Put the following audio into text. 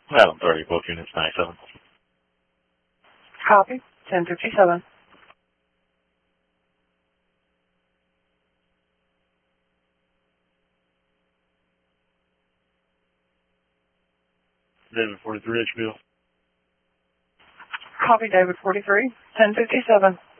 Adam 30, both units 97. Copy. 1057. David 43 HBO. Copy, David 43. 1057.